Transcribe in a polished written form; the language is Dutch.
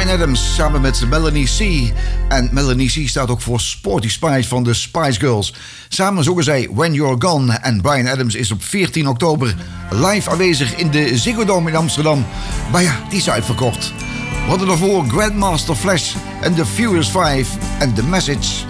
Bryan Adams samen met Melanie C. En Melanie C staat ook voor Sporty Spice van de Spice Girls. Samen zongen zij When You're Gone. En Bryan Adams is op 14 oktober live aanwezig in de Ziggo Dome in Amsterdam. Maar ja, die is uitverkocht. We hadden daarvoor Grandmaster Flash en The Furious Five en The Message.